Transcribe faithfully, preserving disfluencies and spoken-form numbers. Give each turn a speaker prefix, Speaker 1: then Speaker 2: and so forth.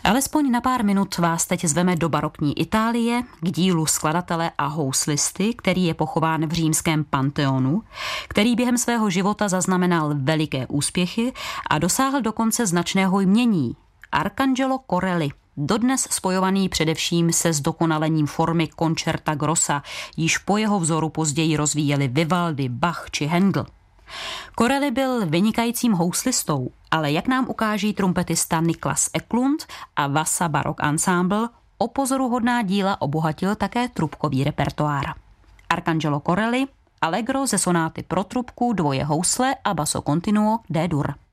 Speaker 1: Alespoň na pár minut vás teď zveme do barokní Itálie k dílu skladatele a houslisty, který je pochován v římském Panteonu, který během svého života zaznamenal veliké úspěchy a dosáhl dokonce značného jmění. Arcangelo Corelli, dodnes spojovaný především se zdokonalením formy concerta grossa, již po jeho vzoru později rozvíjeli Vivaldi, Bach či Handel. Corelli byl vynikajícím houslistou, ale jak nám ukáží trumpetista Niklas Eklund a Vasa Barok Ensemble, o pozoruhodná díla obohatil také trubkový repertoár. Arcangelo Corelli, Allegro ze sonáty pro trubku, dvoje housle a basso continuo D-dur.